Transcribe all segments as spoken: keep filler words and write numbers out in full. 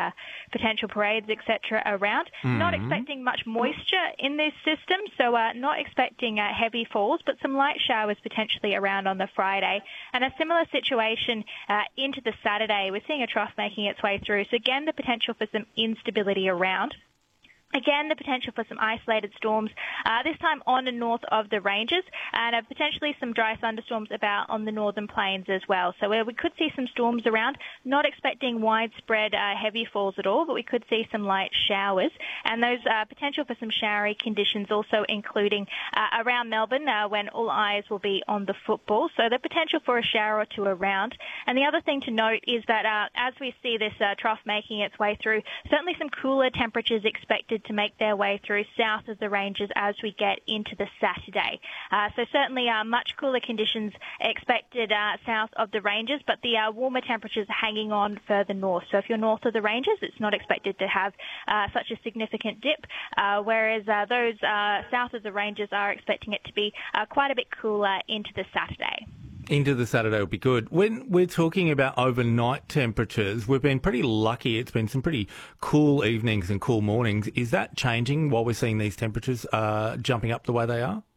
uh, potential parades, et cetera around. Mm-hmm. Not expecting much moisture in this system, so uh, not expecting uh, heavy falls, but some light showers potentially around on the Friday. And a similar situation uh, into the Saturday. We're seeing a trough making its way through. So again, the potential for some instability around. Again, the potential for some isolated storms, uh, this time on and north of the ranges, and uh, potentially some dry thunderstorms about on the northern plains as well. So uh, we could see some storms around, not expecting widespread uh, heavy falls at all, but we could see some light showers. And those uh, potential for some showery conditions also including uh, around Melbourne uh, when all eyes will be on the football. So the potential for a shower or two around. And the other thing to note is that uh, as we see this uh, trough making its way through, certainly some cooler temperatures expected to make their way through south of the ranges as we get into the Saturday. Uh, so certainly uh, much cooler conditions expected uh, south of the ranges, but the uh, warmer temperatures are hanging on further north. So if you're north of the ranges, it's not expected to have uh, such a significant dip, uh, whereas uh, those uh, south of the ranges are expecting it to be uh, quite a bit cooler into the Saturday. Into the Saturday will be good. When we're talking about overnight temperatures, we've been pretty lucky. It's been some pretty cool evenings and cool mornings. Is that changing while we're seeing these temperatures uh, jumping up the way they are?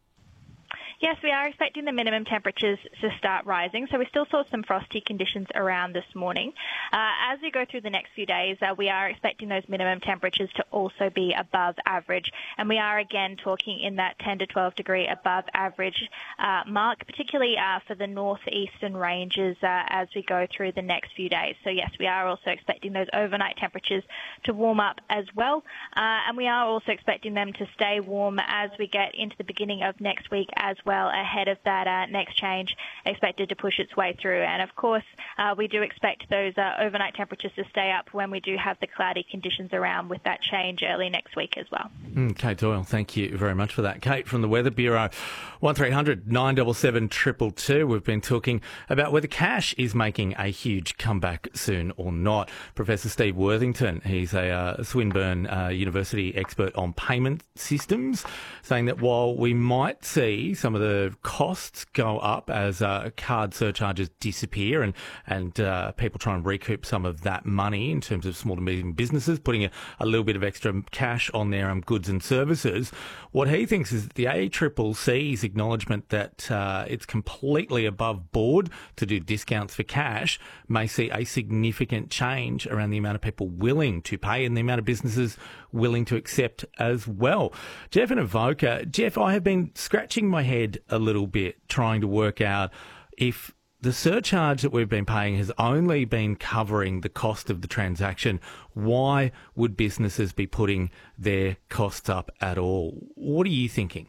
Yes, we are expecting the minimum temperatures to start rising. So we still saw some frosty conditions around this morning. Uh, as we go through the next few days, uh, we are expecting those minimum temperatures to also be above average. And we are again talking in that ten to twelve degree above average uh, mark, particularly uh, for the northeastern ranges uh, as we go through the next few days. So yes, we are also expecting those overnight temperatures to warm up as well. Uh, and we are also expecting them to stay warm as we get into the beginning of next week as well. Well, ahead of that uh, next change expected to push its way through. And of course, uh, we do expect those uh, overnight temperatures to stay up when we do have the cloudy conditions around with that change early next week as well. Mm, Kate Doyle, thank you very much for that. Kate from the Weather Bureau, one three hundred nine seven seven two two two. We've been talking about whether cash is making a huge comeback soon or not. Professor Steve Worthington, he's a uh, Swinburne uh, University expert on payment systems, saying that while we might see some of the costs go up as uh, card surcharges disappear and, and uh, people try and recoup some of that money in terms of small to medium businesses, putting a, a little bit of extra cash on their um, goods and services. What he thinks is that the A C C C's acknowledgement that uh, it's completely above board to do discounts for cash may see a significant change around the amount of people willing to pay and the amount of businesses willing to accept as well. Jeff in Avoca. Jeff, I have been scratching my head a little bit trying to work out if the surcharge that we've been paying has only been covering the cost of the transaction. Why would businesses be putting their costs up at all? What are you thinking?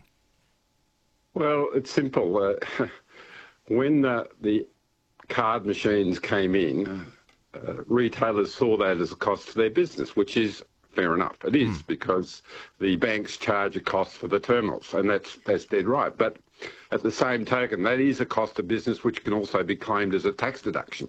Well, it's simple. Uh, when uh, the card machines came in, uh, retailers saw that as a cost to their business, which is fair enough. It is, mm. because the banks charge a cost for the terminals, and that's that's dead right. But at the same token, that is a cost of business which can also be claimed as a tax deduction.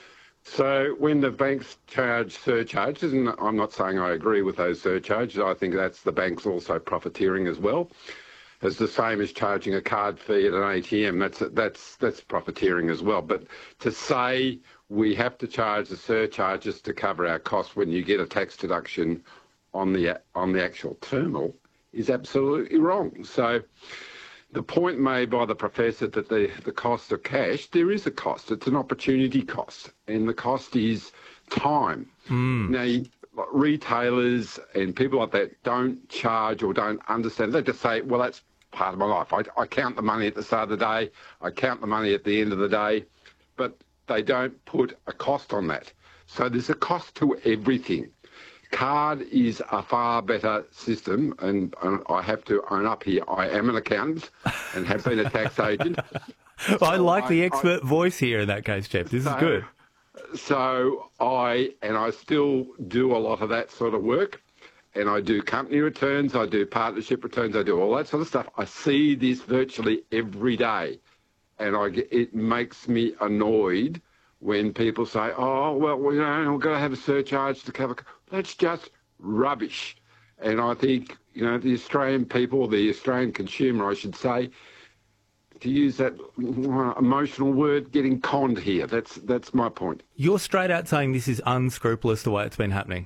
So when the banks charge surcharges, and I'm not saying I agree with those surcharges, I think that's the banks also profiteering as well. It's the same as charging a card fee at an A T M. That's that's that's profiteering as well. But to say we have to charge the surcharges to cover our costs when you get a tax deduction on the on the actual terminal is absolutely wrong. So the point made by the professor that the, the cost of cash, there is a cost. It's an opportunity cost, and the cost is time. Mm. Now, you, retailers and people like that don't charge or don't understand. They just say, well, that's part of my life. I, I count the money at the start of the day. I count the money at the end of the day. But they don't put a cost on that. So there's a cost to everything. Card is a far better system, and, and I have to own up here. I am an accountant and have been a tax agent. Well, so I like I, the expert I, voice here in that case, Jeff. This so, is good. So I, and I still do a lot of that sort of work, and I do company returns, I do partnership returns, I do all that sort of stuff. I see this virtually every day, and I get, it makes me annoyed when people say, oh, well, you know, we've got to have a surcharge to cover. That's just rubbish. And I think, you know, the Australian people, the Australian consumer, I should say, to use that emotional word, getting conned here. That's that's my point. You're straight out saying this is unscrupulous the way it's been happening.